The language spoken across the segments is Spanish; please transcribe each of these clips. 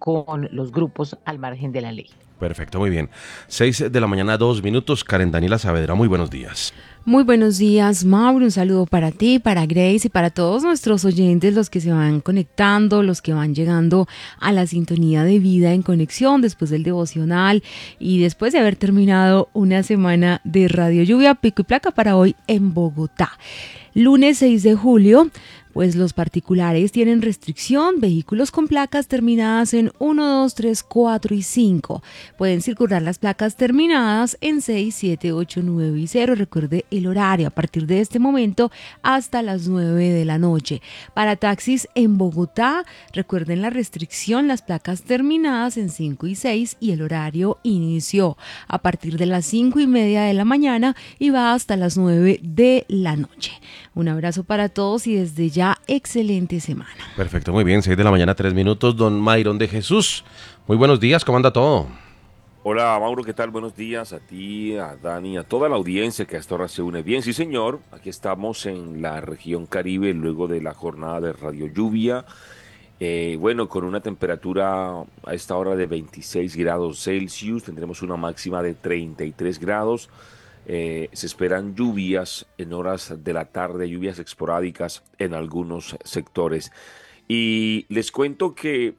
con los grupos al margen de la ley. Perfecto, muy bien. 6 de la mañana, 2 minutos. Karen Daniela Saavedra, muy buenos días. Muy buenos días, Mauro. Un saludo para ti, para Grace y para todos nuestros oyentes, los que se van conectando, los que van llegando a la sintonía de Vida en Conexión después del devocional y después de haber terminado una semana de Radio Lluvia, pico y placa para hoy en Bogotá. Lunes 6 de julio, pues los particulares tienen restricción, vehículos con placas terminadas en 1, 2, 3, 4 y 5. Pueden circular las placas terminadas en 6, 7, 8, 9 y 0. Recuerde el horario a partir de este momento hasta las 9 de la noche. Para taxis en Bogotá, recuerden la restricción, las placas terminadas en 5 y 6 y el horario inició a partir de las 5:30 de la mañana y va hasta las 9 de la noche. Un abrazo para todos y desde ya, excelente semana. Perfecto, muy bien. 6 de la mañana, 3 minutos. Don Mayron de Jesús, muy buenos días, ¿cómo anda todo? Hola Mauro, ¿qué tal? Buenos días a ti, a Dani, a toda la audiencia que hasta ahora se une. Bien, sí señor, aquí estamos en la región Caribe luego de la jornada de Radio Lluvia. Bueno, con una temperatura a esta hora de 26 grados Celsius, tendremos una máxima de 33 grados. Se esperan lluvias en horas de la tarde, lluvias esporádicas en algunos sectores. Y les cuento que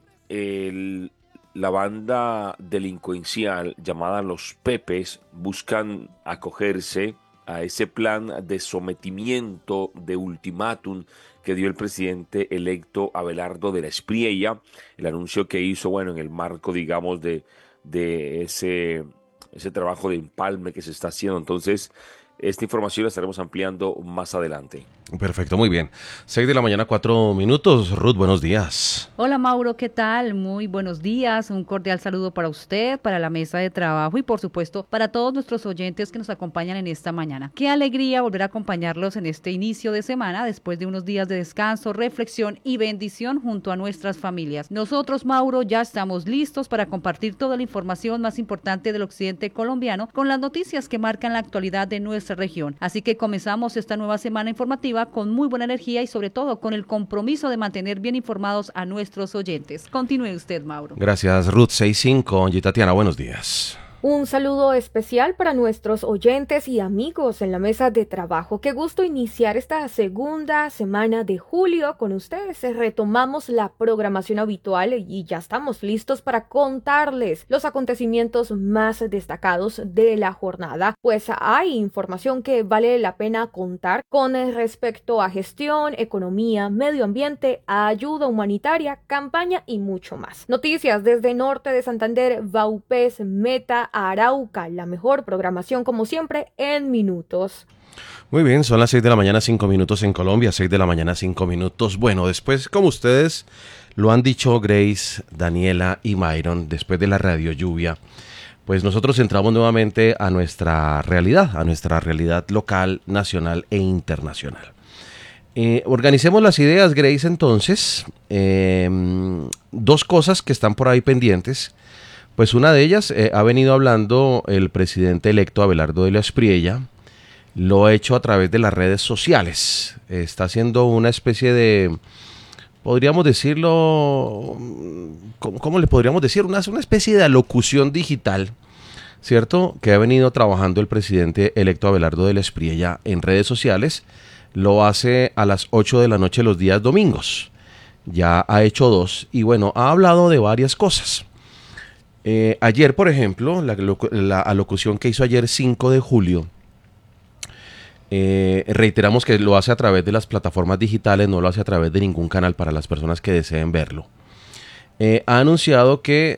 la banda delincuencial llamada Los Pepes buscan acogerse a ese plan de sometimiento, de ultimátum que dio el presidente electo Abelardo de la Espriella, el anuncio que hizo, bueno, en el marco, digamos, de ese trabajo de empalme que se está haciendo. Entonces, esta información la estaremos ampliando más adelante. Perfecto, muy bien. 6 de la mañana, 4 minutos. Ruth, buenos días. Hola Mauro, ¿qué tal? Muy buenos días, un cordial saludo para usted, para la mesa de trabajo y por supuesto para todos nuestros oyentes que nos acompañan en esta mañana. Qué alegría volver a acompañarlos en este inicio de semana después de unos días de descanso, reflexión y bendición junto a nuestras familias. Nosotros, Mauro, ya estamos listos para compartir toda la información más importante del occidente colombiano con las noticias que marcan la actualidad de nuestra región. Así que comenzamos esta nueva semana informativa con muy buena energía y sobre todo con el compromiso de mantener bien informados a nuestros oyentes. Continúe usted, Mauro. Gracias, Ruth. 6:05. Y Tatiana, buenos días. Un saludo especial para nuestros oyentes y amigos en la mesa de trabajo. Qué gusto iniciar esta segunda semana de julio con ustedes. Retomamos la programación habitual y ya estamos listos para contarles los acontecimientos más destacados de la jornada. Pues hay información que vale la pena contar con respecto a gestión, economía, medio ambiente, ayuda humanitaria, campaña y mucho más. Noticias desde norte de Santander, Vaupés, Meta, Arauca, la mejor programación como siempre en minutos. Muy bien, son las 6 de la mañana, 5 minutos en Colombia, 6 de la mañana, 5 minutos. Bueno, después, como ustedes lo han dicho Grace, Daniela y Myron, después de la Radio Lluvia, pues nosotros entramos nuevamente a nuestra realidad local, nacional e internacional. Organicemos las ideas, Grace, entonces. Dos cosas que están por ahí pendientes. Pues una de ellas ha venido hablando el presidente electo Abelardo de la Espriella, lo ha hecho a través de las redes sociales, está haciendo una especie de, podríamos decirlo, ¿cómo le podríamos decir? Una especie de alocución digital, ¿cierto? Que ha venido trabajando el presidente electo Abelardo de la Espriella en redes sociales, lo hace a las 8 de la noche los días domingos, ya ha hecho dos y bueno, ha hablado de varias cosas. Ayer, por ejemplo, la alocución que hizo ayer 5 de julio, reiteramos que lo hace a través de las plataformas digitales, no lo hace a través de ningún canal para las personas que deseen verlo. Ha anunciado que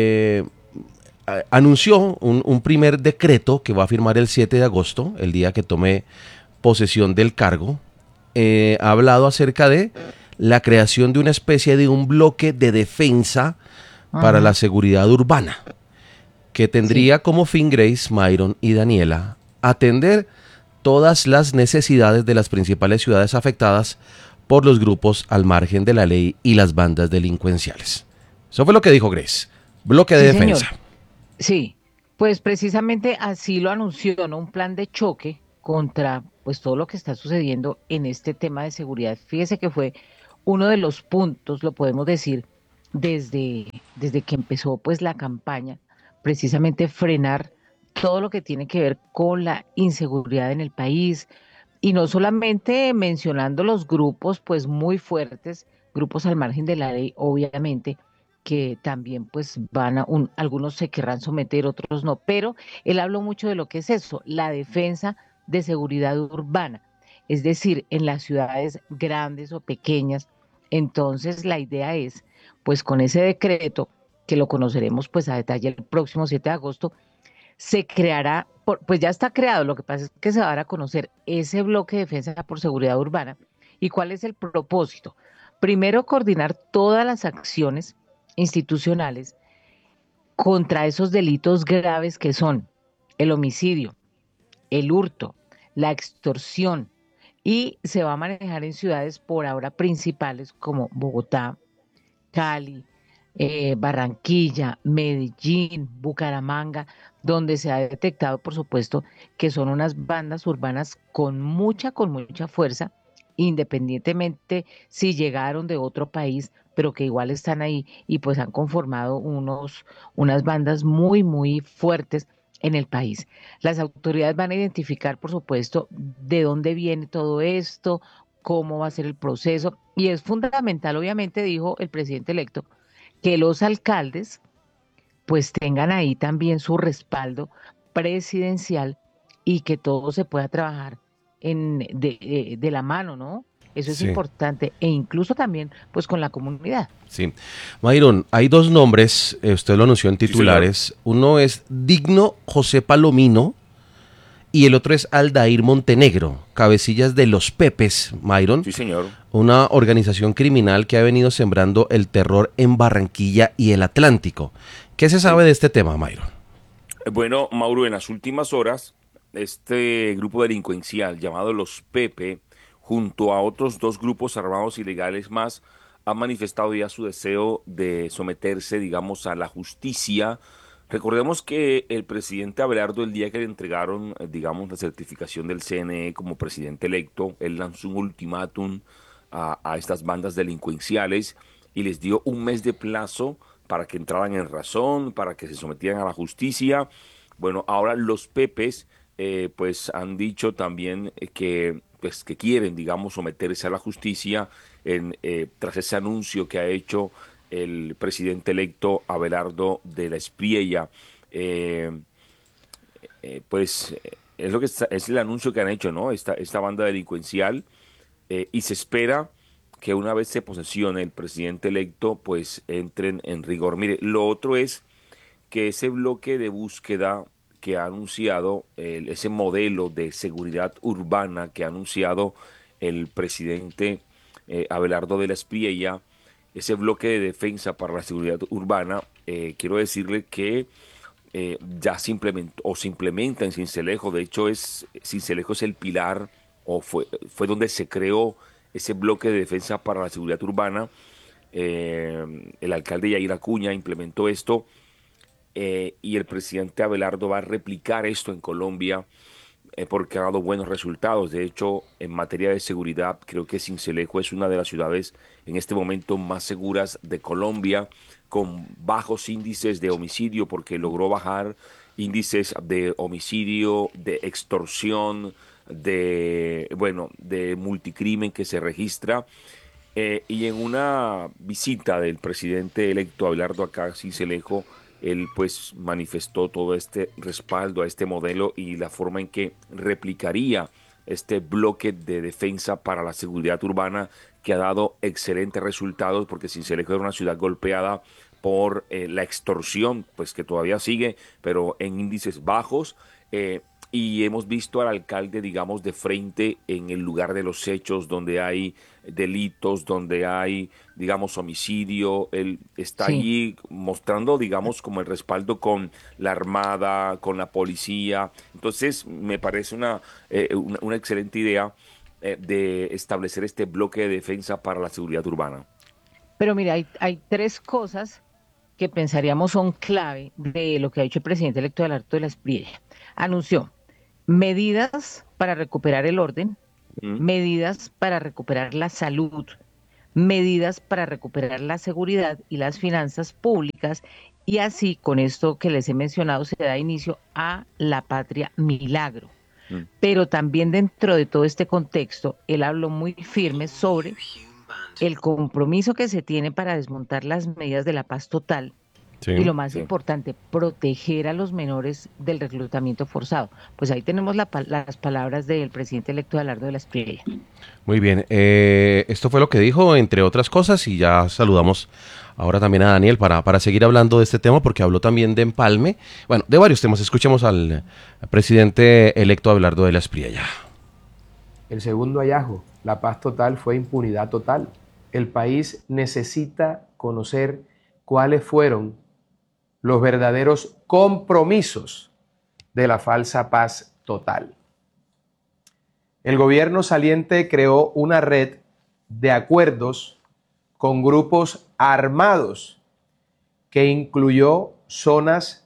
anunció un primer decreto que va a firmar el 7 de agosto, el día que tome posesión del cargo. Ha hablado acerca de la creación de una especie de un bloque de defensa para la seguridad urbana, que tendría como fin, Grace, Myron y Daniela, atender todas las necesidades de las principales ciudades afectadas por los grupos al margen de la ley y las bandas delincuenciales. Eso fue lo que dijo Grace, bloque de defensa. Señor. Sí, pues precisamente así lo anunció, ¿no? Un plan de choque contra pues todo lo que está sucediendo en este tema de seguridad. Fíjese que fue uno de los puntos, lo podemos decir, desde desde que empezó pues la campaña, precisamente frenar todo lo que tiene que ver con la inseguridad en el país, y no solamente mencionando los grupos pues muy fuertes, grupos al margen de la ley, obviamente, que también pues algunos se querrán someter, otros no, pero él habló mucho de lo que es eso, la defensa de seguridad urbana, es decir, en las ciudades grandes o pequeñas. Entonces la idea es, pues con ese decreto, que lo conoceremos pues a detalle el próximo 7 de agosto, se creará, pues ya está creado, lo que pasa es que se va a dar a conocer ese bloque de defensa por seguridad urbana. ¿Y cuál es el propósito? Primero, coordinar todas las acciones institucionales contra esos delitos graves que son el homicidio, el hurto, la extorsión, y se va a manejar en ciudades por ahora principales como Bogotá, Cali, Barranquilla, Medellín, Bucaramanga, donde se ha detectado, por supuesto, que son unas bandas urbanas con mucha fuerza, independientemente si llegaron de otro país, pero que igual están ahí y pues han conformado unas bandas muy, muy fuertes en el país. Las autoridades van a identificar, por supuesto, de dónde viene todo esto, cómo va a ser el proceso, y es fundamental, obviamente, dijo el presidente electo, que los alcaldes pues tengan ahí también su respaldo presidencial y que todo se pueda trabajar de la mano, ¿no? Eso es Sí, importante, e incluso también pues con la comunidad. sí. Myron, hay dos nombres, usted lo anunció en Sí, señor. titulares. Uno es Digno José Palomino y el otro es Aldair Montenegro, cabecillas de los Pepes, Myron, Sí, señor. una organización criminal que ha venido sembrando el terror en Barranquilla y el Atlántico. ¿Qué se sabe Sí. de este tema, Myron? Bueno, Mauro, en las últimas horas, este grupo delincuencial llamado Los Pepe, junto a otros dos grupos armados ilegales más, han manifestado ya su deseo de someterse, digamos, a la justicia. Recordemos que el presidente Abelardo, el día que le entregaron, digamos, la certificación del CNE como presidente electo, él lanzó un ultimátum a estas bandas delincuenciales y les dio un mes de plazo para que entraran en razón, para que se sometieran a la justicia. Bueno, ahora los Pepes pues han dicho también que pues que quieren, digamos, someterse a la justicia tras ese anuncio que ha hecho el presidente electo Abelardo de la Espriella. Eh, es lo que es el anuncio que han hecho, ¿no? Esta banda delincuencial, y se espera que una vez se posesione el presidente electo, pues entren en rigor. Mire, lo otro es que ese bloque de búsqueda que ha anunciado, ese modelo de seguridad urbana que ha anunciado el presidente Abelardo de la Espriella, ese bloque de defensa para la seguridad urbana, quiero decirle que ya se implementa en Sincelejo. De hecho, Sincelejo es el pilar, o fue donde se creó ese bloque de defensa para la seguridad urbana. El alcalde Yair Acuña implementó esto, y el presidente Abelardo va a replicar esto en Colombia, porque ha dado buenos resultados. De hecho, en materia de seguridad, creo que Sincelejo es una de las ciudades en este momento más seguras de Colombia, con bajos índices de homicidio, porque logró bajar índices de homicidio, de extorsión, de multicrimen que se registra. Y en una visita del presidente electo Abelardo acá a Sincelejo, él pues manifestó todo este respaldo a este modelo y la forma en que replicaría este bloque de defensa para la seguridad urbana, que ha dado excelentes resultados, porque Sincelejo era una ciudad golpeada por la extorsión, pues que todavía sigue, pero en índices bajos. Y hemos visto al alcalde, digamos, de frente en el lugar de los hechos, donde hay delitos, donde hay, digamos, homicidio. Él está Sí. allí mostrando, digamos, como el respaldo con la armada, con la policía. Entonces, me parece una excelente idea de establecer este bloque de defensa para la seguridad urbana. Pero mira, hay tres cosas que pensaríamos son clave de lo que ha dicho el presidente electo del Alto de la Espriella. Anunció medidas para recuperar el orden, ¿Mm? medidas para recuperar la salud, medidas para recuperar la seguridad y las finanzas públicas, y así con esto que les he mencionado se da inicio a la Patria Milagro. Pero también dentro de todo este contexto, él habló muy firme sobre el compromiso que se tiene para desmontar las medidas de la paz total. Sí. Y lo más importante, proteger a los menores del reclutamiento forzado. Pues ahí tenemos las palabras del presidente electo Abelardo de la Espriella. Muy bien, esto fue lo que dijo, entre otras cosas, y ya saludamos ahora también a Daniel para seguir hablando de este tema, porque habló también de empalme, bueno, de varios temas. Escuchemos al presidente electo Abelardo de la Espriella. El segundo hallazgo, la paz total, fue impunidad total. El país necesita conocer cuáles fueron los verdaderos compromisos de la falsa paz total. El gobierno saliente creó una red de acuerdos con grupos armados que incluyó zonas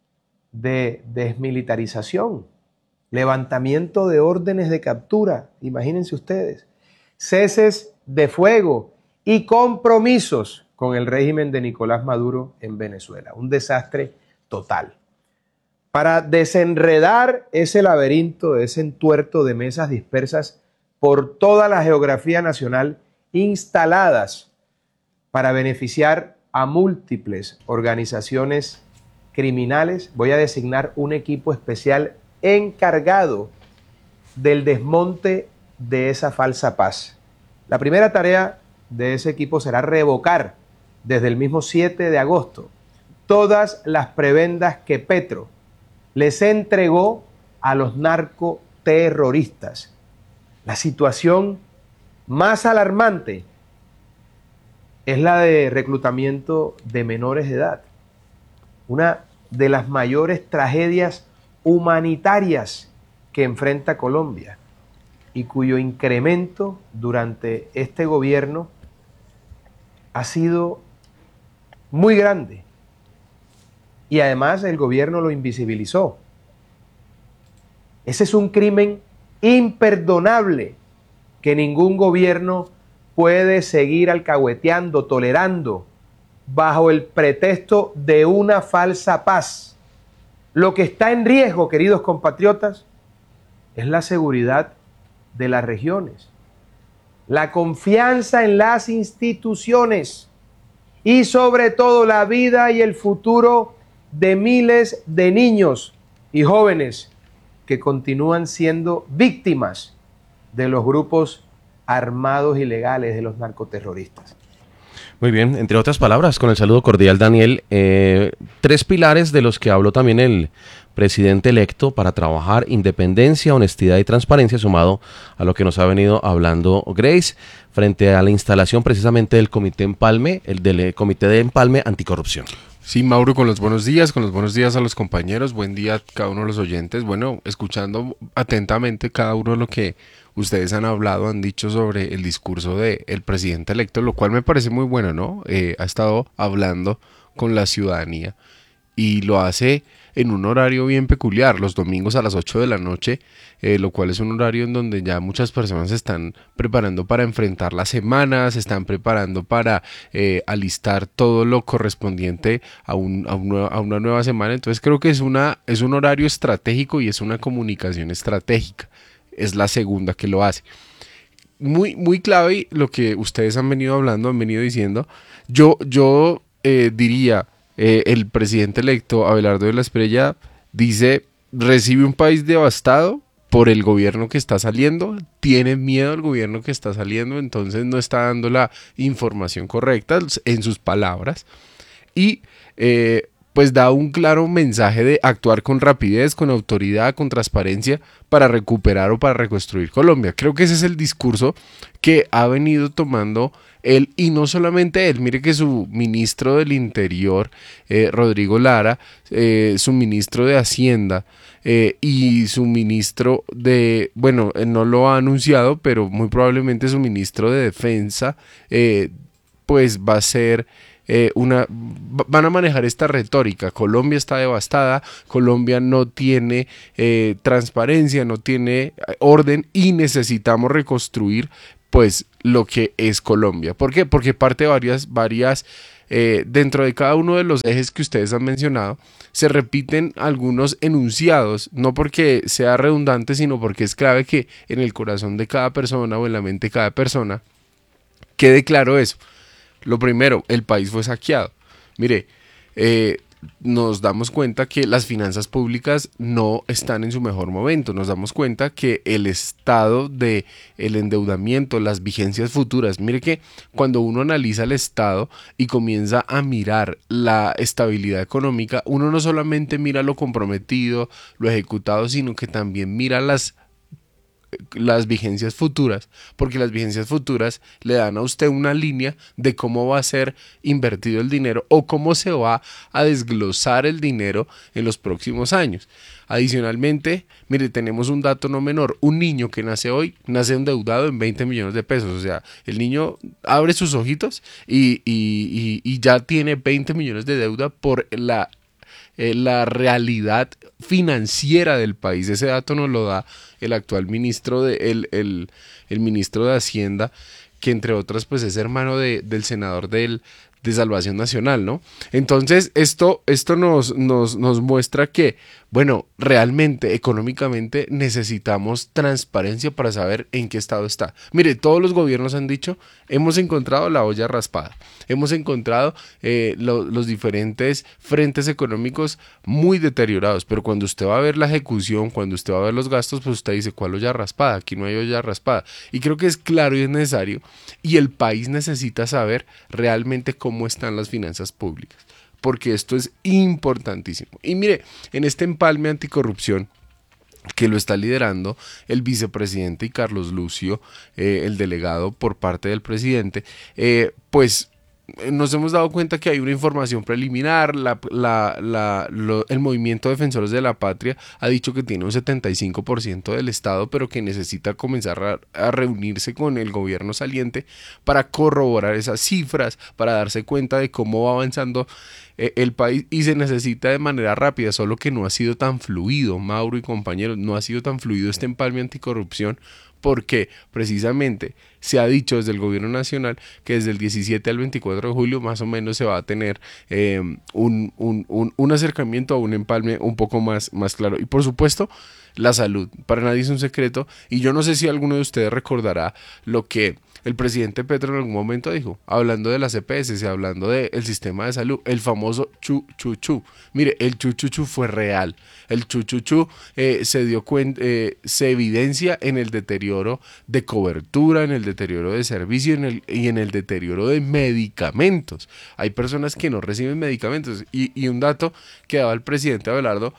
de desmilitarización, levantamiento de órdenes de captura, imagínense ustedes, ceses de fuego y compromisos con el régimen de Nicolás Maduro en Venezuela. Un desastre total. Para desenredar ese laberinto, ese entuerto de mesas dispersas por toda la geografía nacional, instaladas para beneficiar a múltiples organizaciones criminales, voy a designar un equipo especial encargado del desmonte de esa falsa paz. La primera tarea de ese equipo será revocar desde el mismo 7 de agosto todas las prebendas que Petro les entregó a los narcoterroristas. La situación más alarmante es la de reclutamiento de menores de edad, una de las mayores tragedias humanitarias que enfrenta Colombia y cuyo incremento durante este gobierno ha sido muy grande. Y además el gobierno lo invisibilizó. Ese es un crimen imperdonable que ningún gobierno puede seguir alcahueteando, tolerando, bajo el pretexto de una falsa paz. Lo que está en riesgo, queridos compatriotas, es la seguridad de las regiones, la confianza en las instituciones y sobre todo la vida y el futuro de miles de niños y jóvenes que continúan siendo víctimas de los grupos armados ilegales, de los narcoterroristas. Muy bien, entre otras palabras, con el saludo cordial, Daniel, 3 pilares de los que habló también el presidente electo para trabajar: independencia, honestidad y transparencia, sumado a lo que nos ha venido hablando Grace, frente a la instalación precisamente del Comité Empalme, el del Comité de Empalme Anticorrupción. Sí, Mauro, con los buenos días a los compañeros, buen día a cada uno de los oyentes. Bueno, escuchando atentamente cada uno de lo que ustedes han hablado, han dicho sobre el discurso del presidente electo, lo cual me parece muy bueno, ¿no? Ha estado hablando con la ciudadanía y lo hace en un horario bien peculiar, los domingos a las 8 de la noche, lo cual es un horario en donde ya muchas personas se están preparando para enfrentar la semana, se están preparando para alistar todo lo correspondiente a una nueva semana. Entonces creo que es un horario estratégico y es una comunicación estratégica. Es la segunda que lo hace. Muy, muy clave lo que ustedes han venido hablando, han venido diciendo. Yo diría, el presidente electo Abelardo de la Espriella dice: recibe un país devastado por el gobierno que está saliendo, tiene miedo al gobierno que está saliendo, entonces no está dando la información correcta en sus palabras, y pues da un claro mensaje de actuar con rapidez, con autoridad, con transparencia para recuperar o para reconstruir Colombia. Creo que ese es el discurso que ha venido tomando él, y no solamente él. Mire que su ministro del Interior, Rodrigo Lara, su ministro de Hacienda y su ministro de, bueno, no lo ha anunciado, pero muy probablemente su ministro de Defensa, pues va a ser van a manejar esta retórica: Colombia está devastada, Colombia no tiene transparencia, no tiene orden y necesitamos reconstruir, pues lo que es Colombia. ¿Por qué? Porque parte de varias dentro de cada uno de los ejes que ustedes han mencionado, se repiten algunos enunciados, no porque sea redundante, sino porque es clave que en el corazón de cada persona o en la mente de cada persona quede claro eso. Lo primero, el país fue saqueado. Mire, nos damos cuenta que las finanzas públicas no están en su mejor momento. Nos damos cuenta que el estado de el endeudamiento, las vigencias futuras, mire que cuando uno analiza el estado y comienza a mirar la estabilidad económica, uno no solamente mira lo comprometido, lo ejecutado, sino que también mira las vigencias futuras, porque las vigencias futuras le dan a usted una línea de cómo va a ser invertido el dinero o cómo se va a desglosar el dinero en los próximos años. Adicionalmente, mire, tenemos un dato no menor, un niño que nace hoy, nace endeudado en 20 millones de pesos, o sea, el niño abre sus ojitos y ya tiene 20 millones de deuda por la realidad financiera del país. Ese dato nos lo da el actual ministro el ministro de Hacienda, que entre otras pues es hermano del senador de Salvación Nacional, ¿no? Entonces esto nos muestra que, bueno, realmente económicamente necesitamos transparencia para saber en qué estado está. Mire, todos los gobiernos han dicho, hemos encontrado la olla raspada, hemos encontrado los diferentes frentes económicos muy deteriorados, pero cuando usted va a ver la ejecución, cuando usted va a ver los gastos, pues usted dice, ¿cuál olla raspada? Aquí no hay olla raspada. Y creo que es claro y es necesario, y el país necesita saber realmente cómo están las finanzas públicas, porque esto es importantísimo. Y mire, en este empalme anticorrupción que lo está liderando el vicepresidente y Carlos Lucio, el delegado por parte del presidente, pues nos hemos dado cuenta que hay una información preliminar. El movimiento Defensores de la Patria ha dicho que tiene un 75% del Estado, pero que necesita comenzar a reunirse con el gobierno saliente para corroborar esas cifras, para darse cuenta de cómo va avanzando el país, y se necesita de manera rápida, solo que no ha sido tan fluido, Mauro y compañeros, no ha sido tan fluido este empalme anticorrupción, porque precisamente se ha dicho desde el gobierno nacional que desde el 17 al 24 de julio más o menos se va a tener un acercamiento a un empalme un poco más claro. Y por supuesto, la salud, para nadie es un secreto, y yo no sé si alguno de ustedes recordará lo que el presidente Petro en algún momento dijo, hablando de las EPS, hablando del sistema de salud, el famoso chu-chu-chu. Mire, el chu-chu-chu fue real. El chu-chu-chu se dio cuenta, se evidencia en el deterioro de cobertura, en el deterioro de servicio y en el deterioro de medicamentos. Hay personas que no reciben medicamentos. Y un dato que daba el presidente Abelardo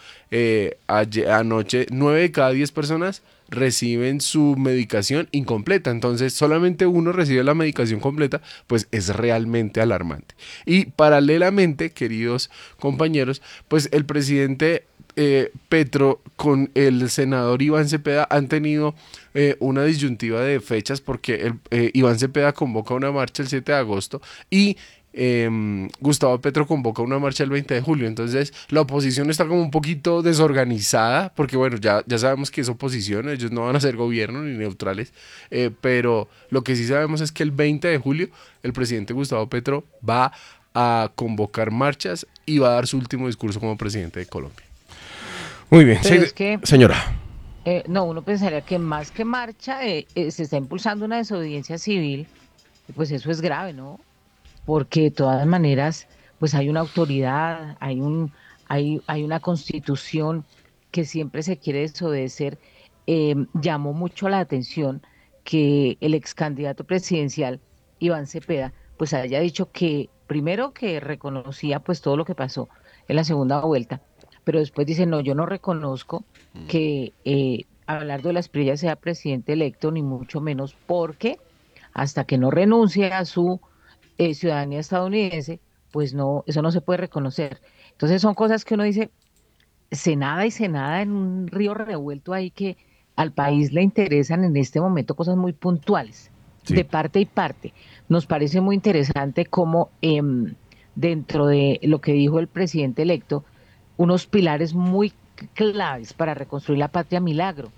anoche, 9 de cada 10 personas reciben su medicación incompleta. Entonces solamente uno recibe la medicación completa, pues es realmente alarmante. Y paralelamente, queridos compañeros, pues el presidente Petro con el senador Iván Cepeda han tenido una disyuntiva de fechas, porque Iván Cepeda convoca una marcha el 7 de agosto y Gustavo Petro convoca una marcha el 20 de julio. Entonces la oposición está como un poquito desorganizada, porque bueno, ya sabemos que es oposición, ellos no van a ser gobierno ni neutrales, pero lo que sí sabemos es que el 20 de julio el presidente Gustavo Petro va a convocar marchas y va a dar su último discurso como presidente de Colombia. Muy bien, Pero es que, señora. No, uno pensaría que más que marcha se está impulsando una desobediencia civil, pues eso es grave, ¿no? Porque de todas maneras, pues hay una autoridad, hay una constitución que siempre se quiere desobedecer. Llamó mucho la atención que el ex candidato presidencial, Iván Cepeda, pues haya dicho que, primero que reconocía pues todo lo que pasó en la segunda vuelta, pero después dice, no, yo no reconozco que Abelardo de las Espriella sea presidente electo, ni mucho menos, porque hasta que no renuncie a su ciudadanía estadounidense, pues no, eso no se puede reconocer. Entonces son cosas que uno dice, se nada en un río revuelto ahí, que al país le interesan en este momento cosas muy puntuales, Sí. de parte y parte. Nos parece muy interesante cómo dentro de lo que dijo el presidente electo, unos pilares muy claves para reconstruir la patria milagro,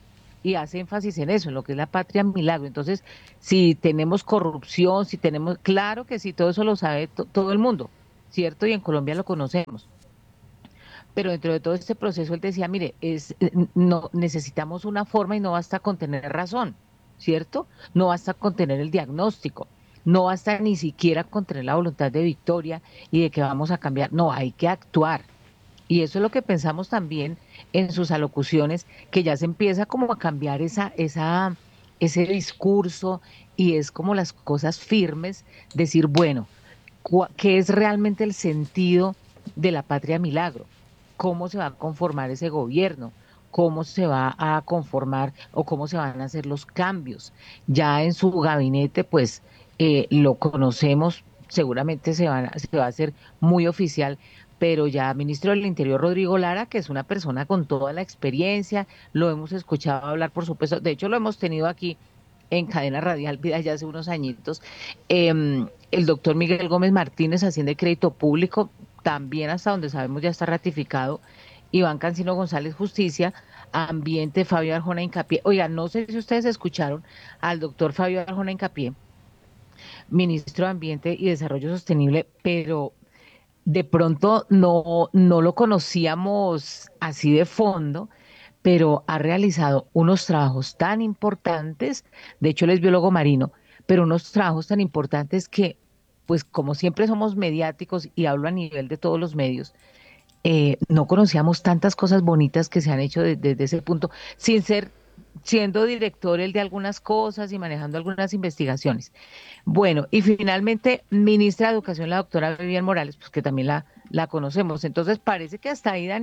y hace énfasis en eso, en lo que es la patria milagro. Entonces, si tenemos corrupción, si tenemos, claro que sí, todo eso lo sabe todo el mundo, ¿cierto? Y en Colombia lo conocemos. Pero dentro de todo este proceso él decía, mire, no necesitamos una forma y no basta con tener razón, ¿cierto? No basta con tener el diagnóstico, no basta ni siquiera con tener la voluntad de victoria y de que vamos a cambiar, no, hay que actuar. Y eso es lo que pensamos también en sus alocuciones, que ya se empieza como a cambiar ese discurso y es como las cosas firmes, decir, bueno, ¿qué es realmente el sentido de la patria milagro? ¿Cómo se va a conformar ese gobierno? ¿Cómo se va a conformar o cómo se van a hacer los cambios? Ya en su gabinete, pues lo conocemos, seguramente se va a hacer muy oficial, pero ya ministro del Interior Rodrigo Lara, que es una persona con toda la experiencia, lo hemos escuchado hablar, por supuesto, de hecho lo hemos tenido aquí en Cadena Radial Vida ya hace unos añitos, el doctor Miguel Gómez Martínez, Hacienda y Crédito Público, también hasta donde sabemos ya está ratificado, Iván Cancino González Justicia, Ambiente Fabio Arjona Hincapié. Oiga, no sé si ustedes escucharon al doctor Fabio Arjona Hincapié, ministro de Ambiente y Desarrollo Sostenible, pero de pronto no lo conocíamos así de fondo, pero ha realizado unos trabajos tan importantes, de hecho él es biólogo marino, pero unos trabajos tan importantes que, pues como siempre somos mediáticos y hablo a nivel de todos los medios, no conocíamos tantas cosas bonitas que se han hecho desde ese punto, siendo director él de algunas cosas y manejando algunas investigaciones. Bueno, y finalmente, ministra de Educación, la doctora Vivian Morales, pues que también la conocemos. Entonces parece que hasta ahí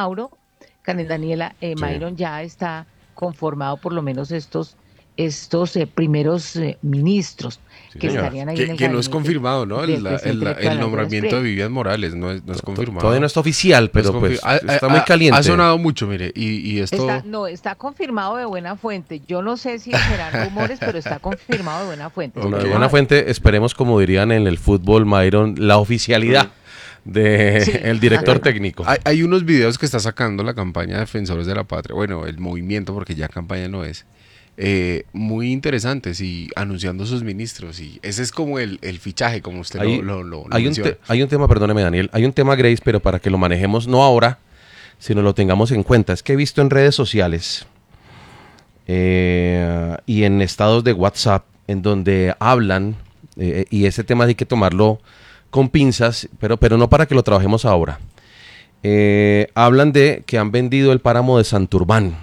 Daniela Mayron ya está conformado por lo menos estos primeros ministros que señora. estarían ahí en el Que no es gabinete confirmado, ¿no? del presidente El Nicolás nombramiento de Maduro. Vivian Morales no es confirmado. Todavía no está oficial, pero No es pues confi- está muy caliente. Ha sonado mucho, mire, y esto... Está confirmado de buena fuente. Yo no sé si serán rumores, pero está confirmado de buena fuente. Bueno, de Ok. buena fuente, esperemos, como dirían en el fútbol, Myron, la oficialidad de Sí. el director técnico. Hay unos videos que está sacando la campaña Defensores de la Patria, bueno, el movimiento, porque ya campaña no es, muy interesantes y anunciando sus ministros, y ese es como el fichaje, como usted Hay- lo hay, un menciona. hay un tema, perdóneme Daniel, hay un tema, Grace, pero para que lo manejemos no ahora, sino lo tengamos en cuenta. Es que he visto en redes sociales y en estados de WhatsApp en donde hablan, y ese tema hay que tomarlo con pinzas, pero no para que lo trabajemos ahora. Hablan de que han vendido el páramo de Santurbán,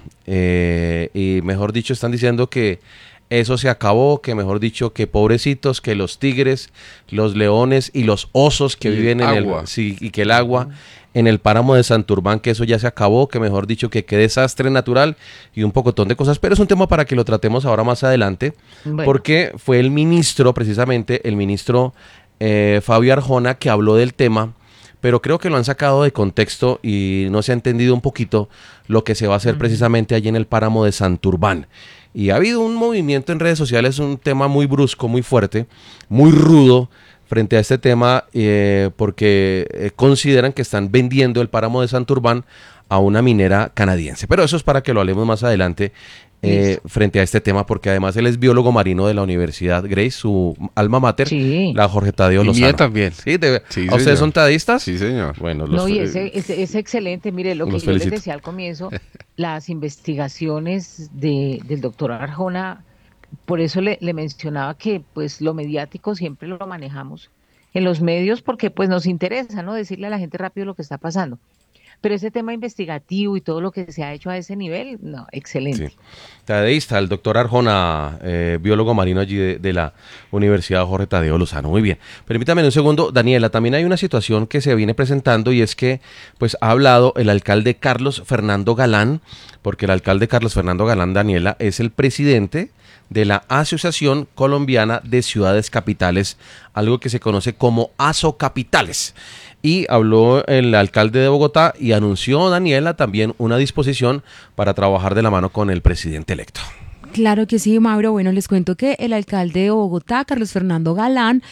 y mejor dicho están diciendo que eso se acabó, que mejor dicho que pobrecitos, que los tigres, los leones y los osos que Y el viven en agua. sí, y que el agua en el páramo de Santurbán, que eso ya se acabó, que mejor dicho que qué desastre natural y un pocotón de cosas, pero es un tema para que lo tratemos ahora más adelante, Bueno. porque fue el ministro, precisamente el ministro Fabio Arjona, que habló del tema, pero creo que lo han sacado de contexto y no se ha entendido un poquito lo que se va a hacer precisamente allí en el páramo de Santurbán. Y ha habido un movimiento en redes sociales, un tema muy brusco, muy fuerte, muy rudo frente a este tema, porque consideran que están vendiendo el páramo de Santurbán a una minera canadiense. Pero eso es para que lo hablemos más adelante frente a este tema, porque además él es biólogo marino de la Universidad Grace, su alma mater, Sí. la Jorge Tadeo Y Lozano. mía también. Sí, Sí, ¿a ustedes señor. son tadistas? Sí, señor. Bueno, No, y los, es excelente. Mire, lo que los yo les felicito. decía al comienzo, las investigaciones del doctor Arjona, por eso le mencionaba que pues lo mediático siempre lo manejamos en los medios porque pues nos interesa, ¿no? Decirle a la gente rápido lo que está pasando. Pero ese tema investigativo y todo lo que se ha hecho a ese nivel, no, excelente. Sí. Tadeísta, el doctor Arjona, biólogo marino allí de la Universidad Jorge Tadeo Lozano. Muy bien. Permítame un segundo, Daniela, también hay una situación que se viene presentando y es que pues ha hablado el alcalde Carlos Fernando Galán, porque el alcalde Carlos Fernando Galán, Daniela, es el presidente de la Asociación Colombiana de Ciudades Capitales, algo que se conoce como ASOCapitales. Y habló el alcalde de Bogotá y anunció, Daniela, también una disposición para trabajar de la mano con el presidente electo. Claro que sí, Mauro. Bueno, les cuento que el alcalde de Bogotá, Carlos Fernando Galán,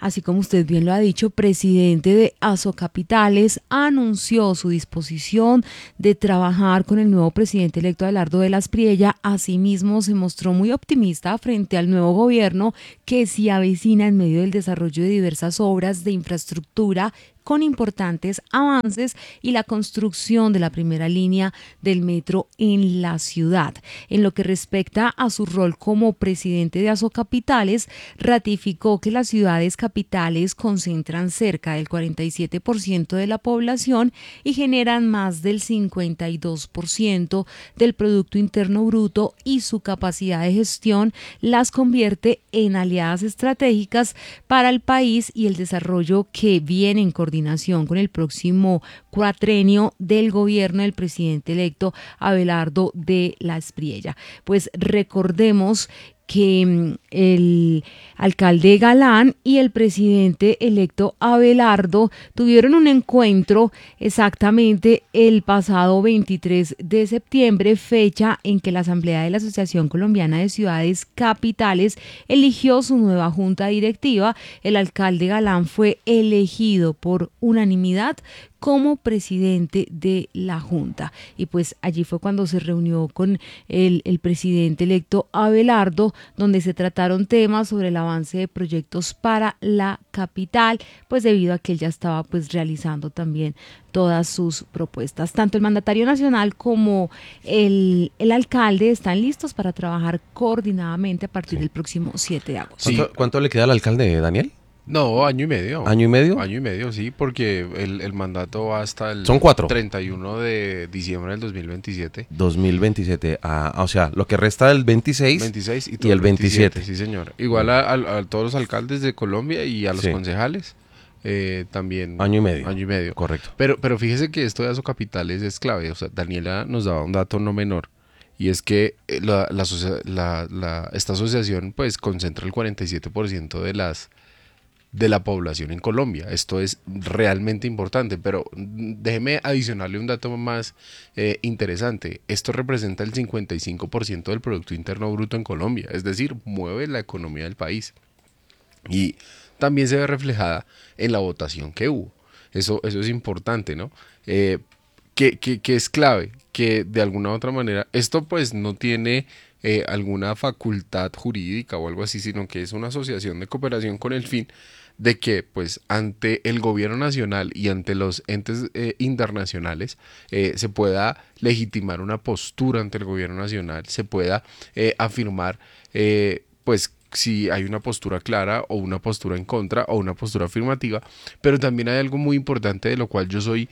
así como usted bien lo ha dicho, presidente de Asocapitales, anunció su disposición de trabajar con el nuevo presidente electo Abelardo de la Espriella. Asimismo, se mostró muy optimista frente al nuevo gobierno que se avecina en medio del desarrollo de diversas obras de infraestructura con importantes avances y la construcción de la primera línea del metro en la ciudad. En lo que respecta a su rol como presidente de Asocapitales, ratificó que las ciudades capitales concentran cerca del 47% de la población y generan más del 52% del Producto Interno Bruto, y su capacidad de gestión las convierte en aliadas estratégicas para el país y el desarrollo que viene en coordinación con el próximo cuatrenio del gobierno del presidente electo Abelardo de la Espriella. Pues recordemos que el alcalde Galán y el presidente electo Abelardo tuvieron un encuentro exactamente el pasado 23 de septiembre, fecha en que la Asamblea de la Asociación Colombiana de Ciudades Capitales eligió su nueva junta directiva. El alcalde Galán fue elegido por unanimidad como presidente de la Junta. Y pues allí fue cuando se reunió con el presidente electo Abelardo, donde se trataron temas sobre el avance de proyectos para la capital, pues debido a que él ya estaba pues realizando también todas sus propuestas. Tanto el mandatario nacional como el alcalde están listos para trabajar coordinadamente a partir del próximo 7 de agosto. Sí. ¿Cuánto le queda al alcalde, Daniel? No, año y medio. ¿Año y medio? Año y medio, sí, porque el mandato va hasta el Son 4. 31 de diciembre del 2027. 2027, o sea, lo que resta del 26 y el 27. Sí, señor. Igual a todos los alcaldes de Colombia y a los concejales. También año y medio. Año y medio. Correcto. Pero fíjese que esto de Asocapitales es clave. O sea, Daniela nos daba un dato no menor. Y es que esta asociación pues concentra el 47% de la población en Colombia. Esto es realmente importante, pero déjeme adicionarle un dato más interesante. Esto representa el 55% del Producto Interno Bruto en Colombia, es decir, mueve la economía del país. Y también se ve reflejada en la votación que hubo. Eso es importante, ¿no? Que es clave, que de alguna u otra manera, esto pues no tiene alguna facultad jurídica o algo así, sino que es una asociación de cooperación con el fin de que pues ante el gobierno nacional y ante los entes internacionales se pueda legitimar una postura ante el gobierno nacional, se pueda afirmar pues si hay una postura clara o una postura en contra o una postura afirmativa. Pero también hay algo muy importante de lo cual yo soy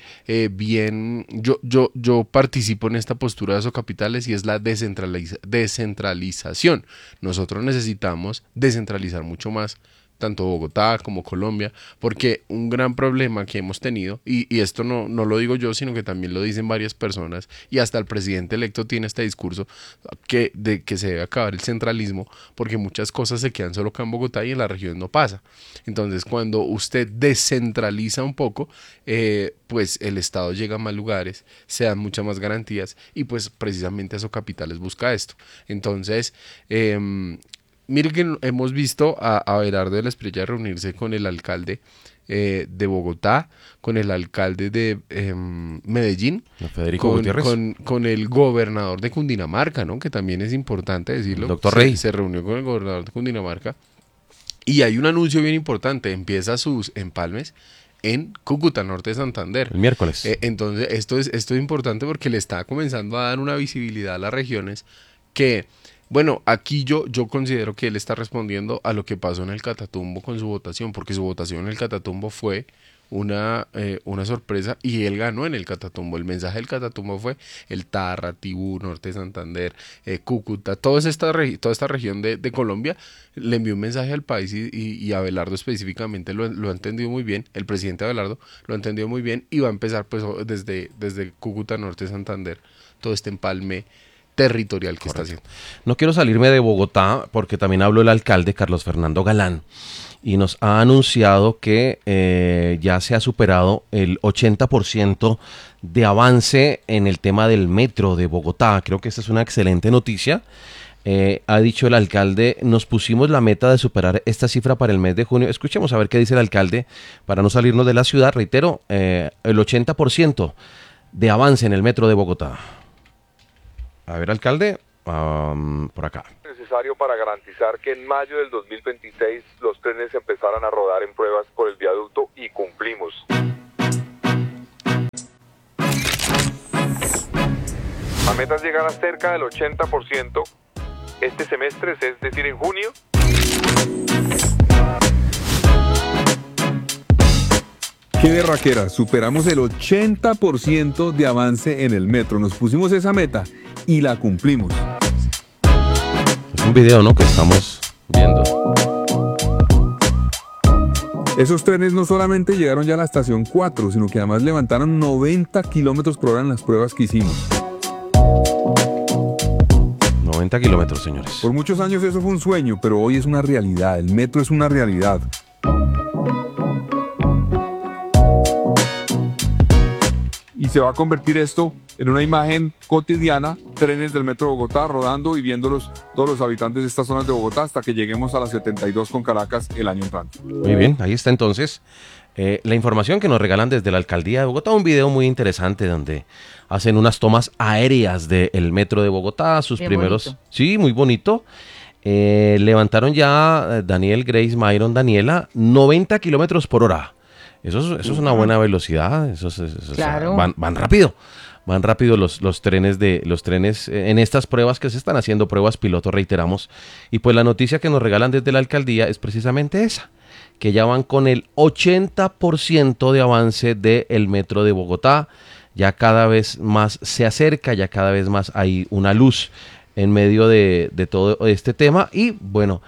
yo participo en esta postura de Asocapitales, y es la descentralización. Nosotros necesitamos descentralizar mucho más tanto Bogotá como Colombia, porque un gran problema que hemos tenido, y esto no lo digo yo, sino que también lo dicen varias personas, y hasta el presidente electo tiene este discurso de que se debe acabar el centralismo, porque muchas cosas se quedan solo acá en Bogotá y en la región no pasa. Entonces, cuando usted descentraliza un poco, pues el Estado llega a más lugares, se dan muchas más garantías, y pues precisamente Asocapitales busca esto. Entonces, mire que hemos visto a Abelardo de la Espriella reunirse con el alcalde de Bogotá, con el alcalde de Medellín, Federico Gutiérrez, con el gobernador de Cundinamarca, ¿no? Que también es importante decirlo. Doctor Rey. Se reunió con el gobernador de Cundinamarca. Y hay un anuncio bien importante, empieza sus empalmes en Cúcuta, norte de Santander. El miércoles. Entonces, esto es importante porque le está comenzando a dar una visibilidad a las regiones que... Bueno, aquí yo considero que él está respondiendo a lo que pasó en el Catatumbo con su votación, porque su votación en el Catatumbo fue una sorpresa, y él ganó en el Catatumbo. El mensaje del Catatumbo fue el Tarra, Tibú, Norte de Santander, Cúcuta, toda esta región de Colombia le envió un mensaje al país, y Abelardo específicamente lo ha entendido muy bien. El presidente Abelardo lo ha entendido muy bien, y va a empezar pues desde Cúcuta, Norte de Santander, todo este empalme territorial que está haciendo. No quiero salirme de Bogotá porque también habló el alcalde Carlos Fernando Galán y nos ha anunciado que ya se ha superado el 80% de avance en el tema del metro de Bogotá. Creo que esta es una excelente noticia. ha dicho el alcalde, nos pusimos la meta de superar esta cifra para el mes de junio. Escuchemos a ver qué dice el alcalde para no salirnos de la ciudad. Reitero, el 80% de avance en el metro de Bogotá. A ver, alcalde, por acá. Necesario para garantizar que en mayo del 2026 los trenes empezaran a rodar en pruebas por el viaducto y cumplimos. La meta es llegar a cerca del 80% este semestre, es decir, en junio. ¡Qué berraquera! Superamos el 80% de avance en el metro. Nos pusimos esa meta y la cumplimos. Es un video, ¿no?, que estamos viendo. Esos trenes no solamente llegaron ya a la estación 4, sino que además levantaron 90 kilómetros por hora en las pruebas que hicimos. 90 kilómetros, señores. Por muchos años eso fue un sueño, pero hoy es una realidad. El metro es una realidad. Y se va a convertir esto en una imagen cotidiana, trenes del metro de Bogotá rodando y viéndolos todos los habitantes de estas zonas de Bogotá hasta que lleguemos a las 72 con Caracas el año entrante. Muy bien, ahí está entonces la información que nos regalan desde la Alcaldía de Bogotá, un video muy interesante donde hacen unas tomas aéreas del metro de Bogotá, sus primeros... Bonito. Sí, muy bonito. Levantaron ya Daniel, Grace, Myron, Daniela, 90 kilómetros por hora. Eso es una buena velocidad, Claro. O sea, van rápido. Van rápido los trenes en estas pruebas que se están haciendo, pruebas piloto, reiteramos. Y pues la noticia que nos regalan desde la alcaldía es precisamente esa, que ya van con el 80% de avance del metro de Bogotá. Ya cada vez más se acerca, ya cada vez más hay una luz en medio de todo este tema. Y bueno,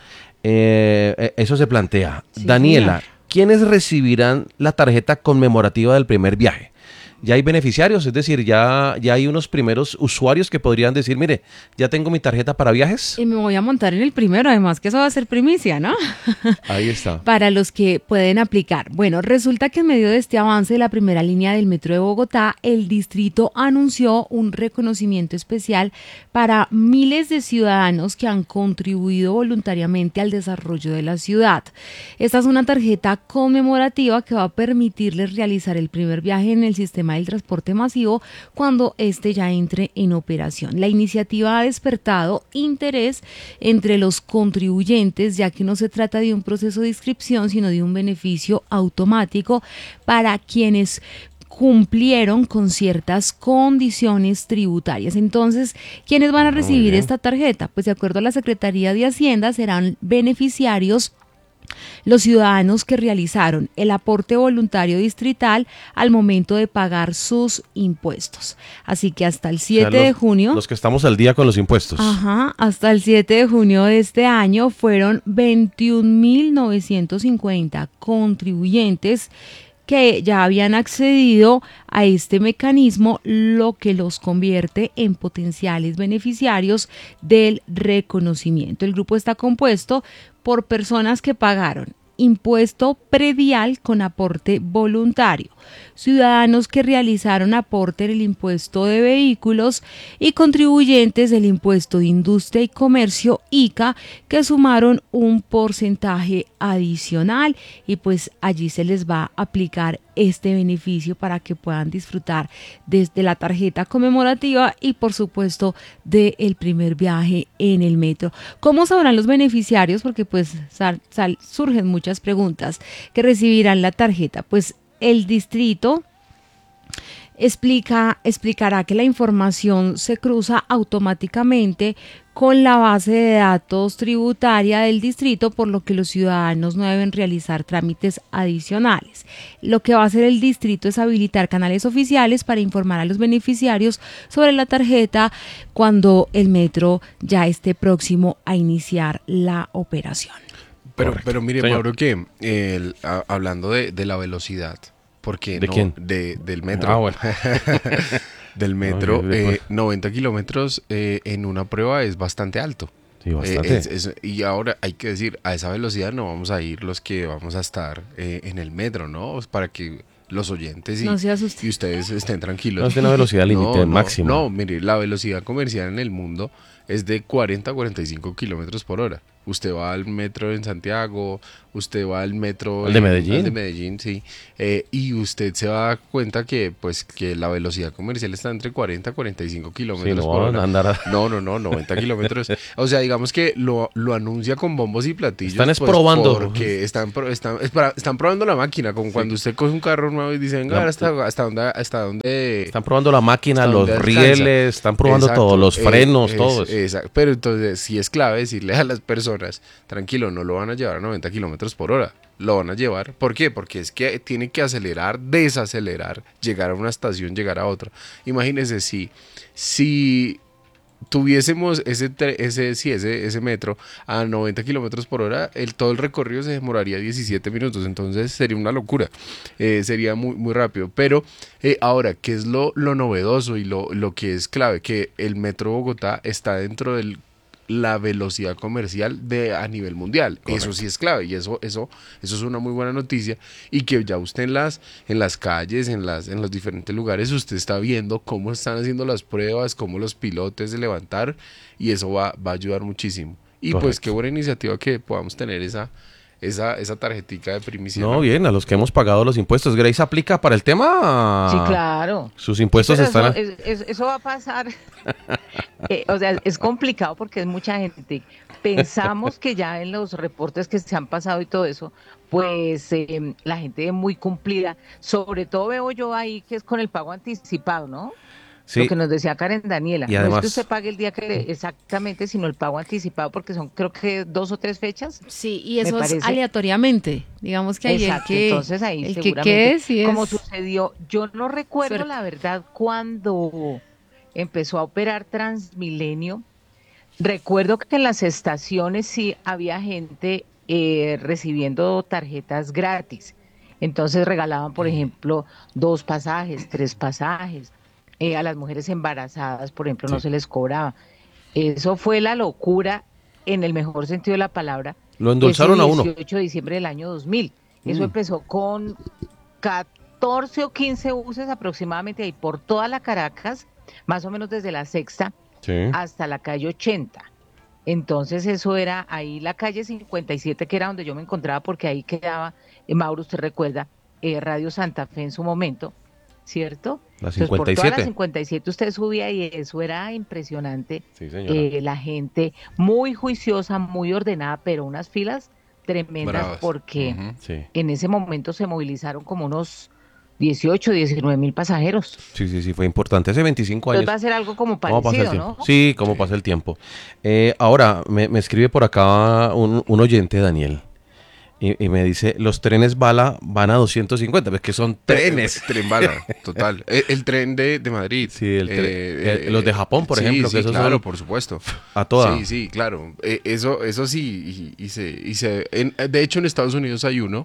eso se plantea. Sí, Daniela, señor. ¿quiénes recibirán la tarjeta conmemorativa del primer viaje? Ya hay beneficiarios, es decir, ya hay unos primeros usuarios que podrían decir, mire, ya tengo mi tarjeta para viajes. Y me voy a montar en el primero, además que eso va a ser primicia, ¿no? Ahí está. Para los que pueden aplicar. Bueno, resulta que en medio de este avance de la primera línea del metro de Bogotá, el distrito anunció un reconocimiento especial para miles de ciudadanos que han contribuido voluntariamente al desarrollo de la ciudad. Esta es una tarjeta conmemorativa que va a permitirles realizar el primer viaje en el sistema del transporte masivo cuando este ya entre en operación. La iniciativa ha despertado interés entre los contribuyentes, ya que no se trata de un proceso de inscripción, sino de un beneficio automático para quienes cumplieron con ciertas condiciones tributarias. Entonces, ¿quiénes van a recibir esta tarjeta? Pues de acuerdo a la Secretaría de Hacienda, serán beneficiarios los ciudadanos que realizaron el aporte voluntario distrital al momento de pagar sus impuestos. Así que hasta el 7 de junio... Los que estamos al día con los impuestos. Ajá, hasta el 7 de junio de este año fueron 21.950 contribuyentes que ya habían accedido a este mecanismo, lo que los convierte en potenciales beneficiarios del reconocimiento. El grupo está compuesto por personas que pagaron impuesto predial con aporte voluntario, ciudadanos que realizaron aporte en el impuesto de vehículos y contribuyentes del impuesto de industria y comercio ICA que sumaron un porcentaje adicional y pues allí se les va a aplicar este beneficio para que puedan disfrutar desde la tarjeta conmemorativa y por supuesto del primer viaje en el metro. ¿Cómo sabrán los beneficiarios? Porque pues surgen muchas preguntas que recibirán la tarjeta. Pues el distrito explicará que la información se cruza automáticamente con la base de datos tributaria del distrito, por lo que los ciudadanos no deben realizar trámites adicionales. Lo que va a hacer el distrito es habilitar canales oficiales para informar a los beneficiarios sobre la tarjeta cuando el metro ya esté próximo a iniciar la operación. Pero mire, Señor. Mauro, que hablando de la velocidad, porque ¿De quién? Del metro. Ah, bueno. Del metro, No, 90 kilómetros en una prueba es bastante alto. Sí, bastante. Y ahora hay que decir, a esa velocidad no vamos a ir los que vamos a estar en el metro, ¿no? Para que los oyentes No se asusten. y ustedes estén tranquilos. No es de una velocidad límite máxima. No, mire, la velocidad comercial en el mundo es de 40 a 45 kilómetros por hora. Usted va al metro en Santiago, usted va al metro ¿Al de Medellín? al de Medellín, sí, y usted se va a dar cuenta que pues que la velocidad comercial está entre 40 a 45 kilómetros Sí, no por van a hora. andar No, 90 kilómetros. O sea, digamos que lo anuncia con bombos y platillos. Están pues, probando. porque están probando la máquina, como cuando usted coge un carro nuevo y dicen, venga, a ver hasta dónde... Están probando la máquina, hasta los dónde alcanza. rieles, están probando Exacto, todo, los frenos, todo eso. Exacto. Pero entonces sí es clave decirle a las personas, tranquilo, no lo van a llevar a 90 kilómetros por hora, lo van a llevar. ¿Por qué? Porque es que tiene que acelerar, desacelerar, llegar a una estación, llegar a otra. Imagínense si tuviésemos ese metro a 90 kilómetros por hora, todo el recorrido se demoraría 17 minutos, entonces sería una locura, sería muy, muy rápido. Pero ahora, ¿qué es lo novedoso y lo que es clave? Que el Metro Bogotá está dentro de la velocidad comercial a nivel mundial. Correcto. Eso sí es clave y eso es una muy buena noticia, y que ya usted en las calles, en los diferentes lugares, usted está viendo cómo están haciendo las pruebas, cómo los pilotos se levantar, y eso va a ayudar muchísimo. Y correcto. Pues qué buena iniciativa que podamos tener esa tarjetica de primicia. No, bien, a los que hemos pagado los impuestos. ¿Grace aplica para el tema? Sí, claro. Sus impuestos pero están... Eso va a pasar. O sea, es complicado porque es mucha gente. Pensamos que ya en los reportes que se han pasado y todo eso, pues la gente es muy cumplida. Sobre todo veo yo ahí que es con el pago anticipado, ¿no? Sí. Lo que nos decía Karen Daniela. Y además, no es que usted pague el día que exactamente, sino el pago anticipado, porque son creo que 2 o 3 fechas. Sí, y eso es aleatoriamente. Digamos que ahí exacto, entonces ahí el seguramente, que sí como sucedió, yo no recuerdo la verdad cuando empezó a operar Transmilenio. Recuerdo que en las estaciones sí había gente recibiendo tarjetas gratis. Entonces regalaban, por ejemplo, 2 pasajes, 3 pasajes. A las mujeres embarazadas, por ejemplo, no se les cobraba. Eso fue la locura en el mejor sentido de la palabra. Lo endulzaron a uno. El 18 de diciembre del año 2000. Eso empezó con 14 o 15 buses aproximadamente ahí por toda la Caracas, más o menos desde la Sexta hasta la calle 80. Entonces eso era ahí la calle 57, que era donde yo me encontraba, porque ahí quedaba, Mauro, usted recuerda, Radio Santa Fe en su momento, ¿cierto? La 57. Entonces, por toda la 57 usted subía y eso era impresionante. Sí, señora. La gente muy juiciosa, muy ordenada, pero unas filas tremendas. Bravas. Porque en ese momento se movilizaron como unos 18, 19 mil pasajeros. Sí, fue importante. Hace 25 años. Entonces va a ser algo como parecido, ¿no? Sí, como pasa el tiempo. Ahora, me escribe por acá un oyente, Daniel. Y me dice, los trenes bala van a 250, pues que son trenes. Tren bala, total. El tren de Madrid. Sí, los de Japón, por ejemplo. Sí, que esos claro, son por supuesto. A toda. Sí, claro. Eso sí, de hecho en Estados Unidos hay uno